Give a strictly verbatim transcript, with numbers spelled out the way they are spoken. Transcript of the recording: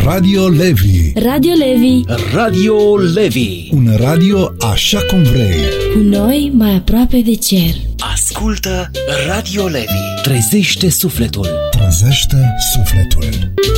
Radio Levi. Radio Levi. Radio Levi. Un radio așa cum vrei. Cu noi mai aproape de cer. Ascultă Radio Levi. Trezește sufletul. Trezește sufletul.